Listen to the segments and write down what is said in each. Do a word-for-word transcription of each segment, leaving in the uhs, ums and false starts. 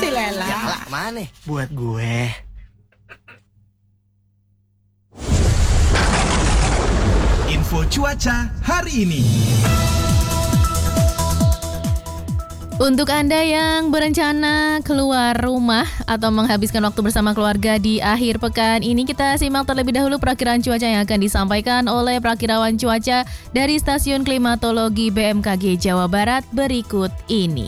Si Lela. Ya lah, mana? Buat gue. Info cuaca hari ini. Untuk Anda yang berencana keluar rumah atau menghabiskan waktu bersama keluarga di akhir pekan ini, kita simak terlebih dahulu perakiraan cuaca yang akan disampaikan oleh perakirawan cuaca dari Stasiun Klimatologi B M K G Jawa Barat berikut ini.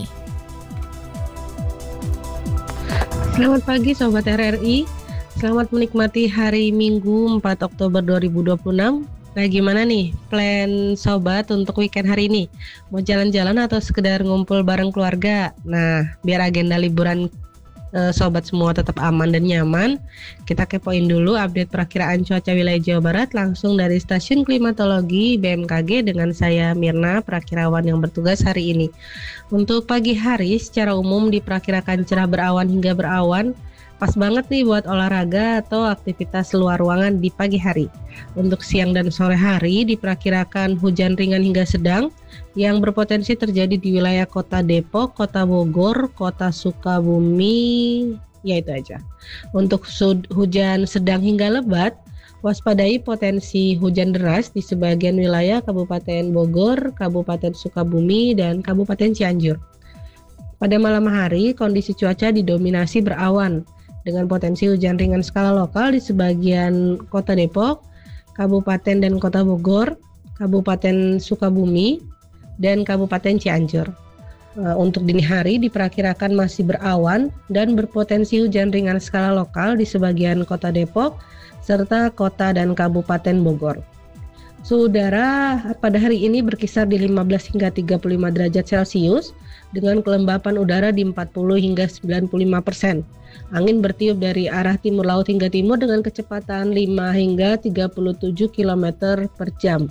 Selamat pagi Sobat R R I, selamat menikmati hari Minggu empat Oktober dua ribu dua puluh enam. Nah gimana nih plan Sobat untuk weekend hari ini? Mau jalan-jalan atau sekedar ngumpul bareng keluarga? Nah biar agenda liburan e, Sobat semua tetap aman dan nyaman, kita kepoin dulu update perakiraan cuaca wilayah Jawa Barat langsung dari Stasiun Klimatologi B M K G dengan saya Mirna, perakirawan yang bertugas hari ini. Untuk pagi hari secara umum diperkirakan cerah berawan hingga berawan. Pas banget nih buat olahraga atau aktivitas luar ruangan di pagi hari. Untuk siang dan sore hari diperkirakan hujan ringan hingga sedang yang berpotensi terjadi di wilayah Kota Depok, Kota Bogor, Kota Sukabumi, ya itu aja. Untuk sud- hujan sedang hingga lebat, waspadai potensi hujan deras di sebagian wilayah Kabupaten Bogor, Kabupaten Sukabumi, dan Kabupaten Cianjur. Pada malam hari, kondisi cuaca didominasi berawan dengan potensi hujan ringan skala lokal di sebagian Kota Depok, Kabupaten dan Kota Bogor, Kabupaten Sukabumi, dan Kabupaten Cianjur. Untuk dini hari diperkirakan masih berawan dan berpotensi hujan ringan skala lokal di sebagian Kota Depok serta Kota dan Kabupaten Bogor. Suhu udara pada hari ini berkisar di lima belas hingga tiga puluh lima derajat Celcius dengan kelembapan udara di empat puluh hingga sembilan puluh lima persen. Angin bertiup dari arah timur laut hingga timur dengan kecepatan lima hingga tiga puluh tujuh kilometer per jam.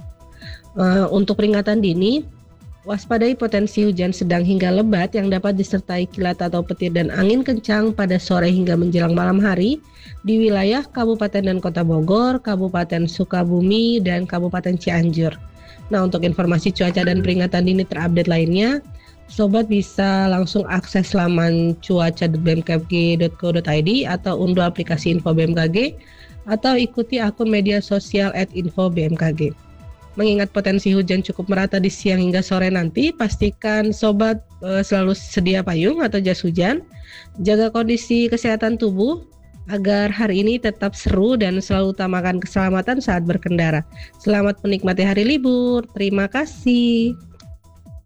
Uh, untuk peringatan dini, waspadai potensi hujan sedang hingga lebat yang dapat disertai kilat atau petir dan angin kencang pada sore hingga menjelang malam hari di wilayah Kabupaten dan Kota Bogor, Kabupaten Sukabumi, dan Kabupaten Cianjur. Nah, untuk informasi cuaca dan peringatan dini terupdate lainnya, Sobat bisa langsung akses laman cuaca dot b m k g dot co dot i d atau unduh aplikasi Info B M K G atau ikuti akun media sosial at info b m k g. Mengingat potensi hujan cukup merata di siang hingga sore nanti, pastikan Sobat e, selalu sedia payung atau jas hujan, jaga kondisi kesehatan tubuh agar hari ini tetap seru dan selalu utamakan keselamatan saat berkendara. Selamat menikmati hari libur, terima kasih.